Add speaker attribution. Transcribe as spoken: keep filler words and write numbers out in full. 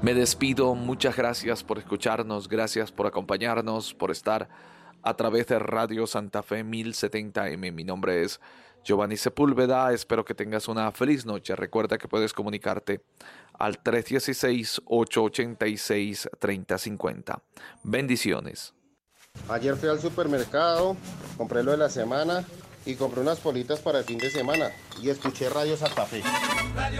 Speaker 1: Me despido, muchas gracias por escucharnos, gracias por acompañarnos, por estar a través de Radio Santa Fe mil setenta M. Mi nombre es Giovanni Sepúlveda, espero que tengas una feliz noche. Recuerda que puedes comunicarte al tres uno seis, ocho ocho seis, tres cero cinco cero. Bendiciones.
Speaker 2: Ayer fui al supermercado, compré lo de la semana y compré unas politas para el fin de semana y escuché Radio Santa Fe.